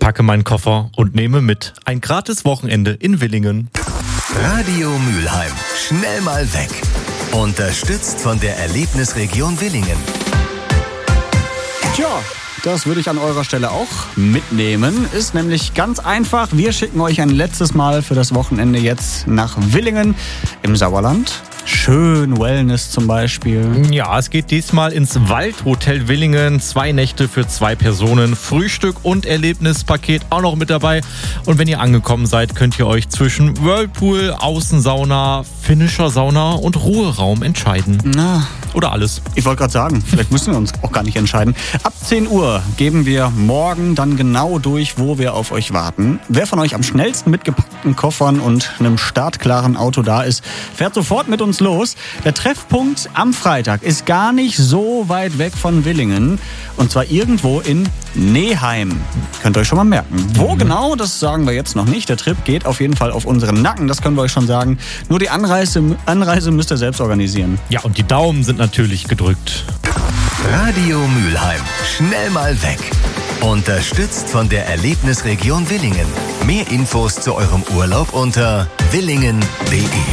packe meinen Koffer und nehme mit. Ein gratis Wochenende in Willingen. Radio Mülheim. Schnell mal weg. Unterstützt von der Erlebnisregion Willingen. Tja, das würde ich an eurer Stelle auch mitnehmen. Ist nämlich ganz einfach. Wir schicken euch ein letztes Mal für das Wochenende jetzt nach Willingen im Sauerland. Schön Wellness zum Beispiel. Ja, es geht diesmal ins Waldhotel Willingen. 2 Nächte für 2 Personen. Frühstück und Erlebnispaket auch noch mit dabei. Und wenn ihr angekommen seid, könnt ihr euch zwischen Whirlpool, Außensauna, finnischer Sauna und Ruheraum entscheiden. Na, oder alles. Ich wollte gerade sagen, vielleicht müssen wir uns auch gar nicht entscheiden. Ab 10 Uhr geben wir morgen dann genau durch, wo wir auf euch warten. Wer von euch am schnellsten mit gepackten Koffern und einem startklaren Auto da ist, fährt sofort mit uns los. Der Treffpunkt am Freitag ist gar nicht so weit weg von Willingen. Und zwar irgendwo in Neheim. Könnt ihr euch schon mal merken. Wo genau, das sagen wir jetzt noch nicht. Der Trip geht auf jeden Fall auf unseren Nacken, das können wir euch schon sagen. Nur die Anreise müsst ihr selbst organisieren. Ja, und die Daumen sind natürlich gedrückt. Radio Mülheim. Schnell mal weg. Unterstützt von der Erlebnisregion Willingen. Mehr Infos zu eurem Urlaub unter willingen.de.